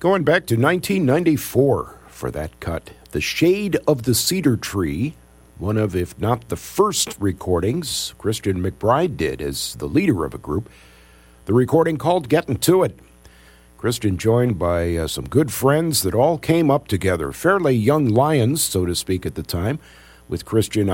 Going back to 1994 for that cut, The Shade of the Cedar Tree, one of, if not the first recordings Christian McBride did as the leader of a group. The recording called Getting To It. Christian joined by some good friends that all came up together, fairly young lions, so to speak, at the time, with Christian